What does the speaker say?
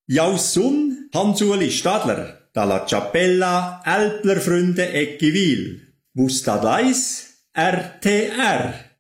Jeu sun Hans-Uli Stadler, dalla Cappella Älplerfründe Eckivil. Vus stat eis RTR.